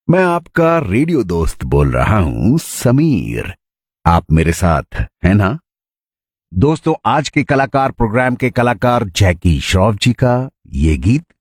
मैं आपका रेडियो दोस्त बोल रहा हूं समीर। आप मेरे साथ हैं ना? दोस्तों, आज के कलाकार प्रोग्राम के कलाकार जैकी श्रॉफ जी का ये गीत